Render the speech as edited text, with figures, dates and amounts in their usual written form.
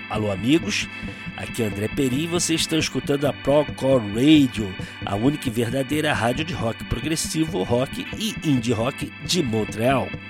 Alô amigos, aqui é André Peri e vocês estão escutando a Procore Radio, a única e verdadeira rádio de rock progressivo, rock e indie rock de Montreal.